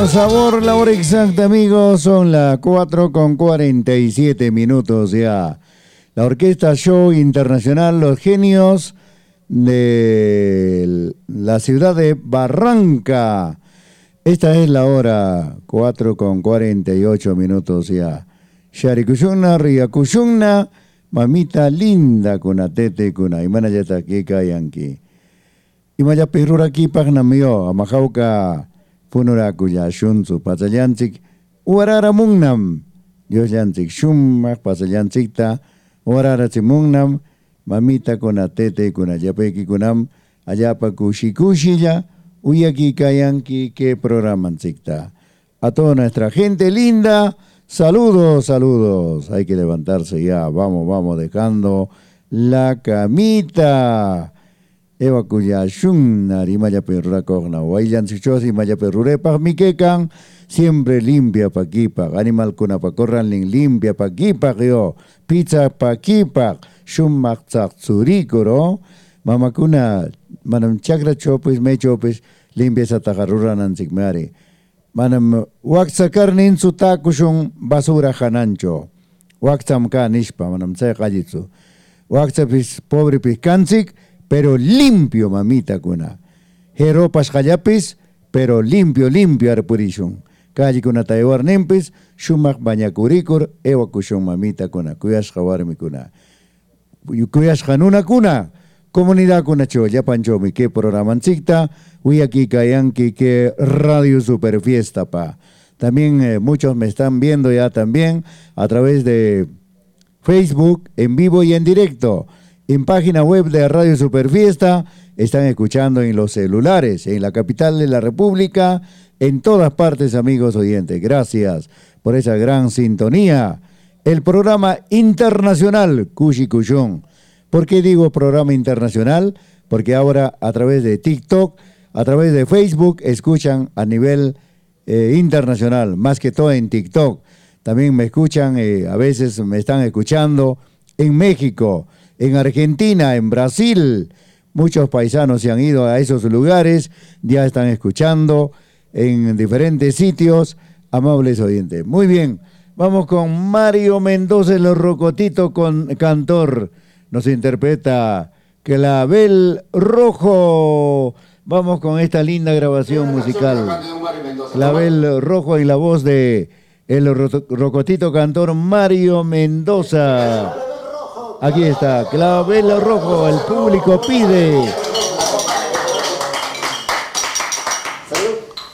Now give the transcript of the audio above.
Sabor, la hora exacta, amigos, son las 4:47 ya. La Orquesta Show Internacional Los Genios de la ciudad de Barranca. Esta es la hora 4:48 ya. Sharikushuna, Riakushuna, mamita linda kunatete kuna imana yata kika yanki. Imaya pirura kipak namyo amajauka punurakuya shunzu pasayanchik warara mungnam Dios yanchik shumak pasayanchikta warara chimungnam mamita kunatete kuna yapeki kunam ayapa kushikushiya uyaki kayanki que programanchikta. A toda nuestra gente linda, saludos, saludos. Hay que levantarse ya, vamos dejando la camita. Eva kuya shun narimaya perra cogna wailan sichosi maya perrure pa mikekan siempre limpia pakipa animal kuna pa corranling limpia pakipa yo pizza pakipa shun makzak tsurikoro mama kuna manam chakra chopis me chopis limpia sa tagarura nansikmari manam waksa karnin su takushun basura hanancho waksam ka nishpa manam tsay qallitsu waksa pis pobre pis kansik pero limpio mamita kuna. Jeropas kallapis, pero limpio arpurishun. Kalli kuna taiwar nempis, shumak bañakurikur, ewa kushun mamita kuna. Kuyashka warmi kuna. Kuyashka nuna kuna. Comunidad kuna cho, ya panchomi, que programanchikta, aquí kayanki, que Radio Super Fiesta pa. También muchos me están viendo ya también a través de Facebook, en vivo y en directo. En página web de Radio Superfiesta, están escuchando en los celulares, en la capital de la República, en todas partes, amigos oyentes. Gracias por esa gran sintonía. El programa internacional Kushi Kushon. ¿Por qué digo programa internacional? Porque ahora a través de TikTok, a través de Facebook, escuchan a nivel internacional, más que todo en TikTok. También me escuchan, a veces me están escuchando en México, en Argentina, en Brasil. Muchos paisanos se han ido a esos lugares, ya están escuchando en diferentes sitios, amables oyentes. Muy bien, vamos con Mario Mendoza, el rocotito cantor. Nos interpreta Clavel Rojo. Vamos con esta linda grabación musical. Clavel Rojo en la voz de el rocotito cantor Mario Mendoza. Aquí está, Clavel Rojo, el público pide.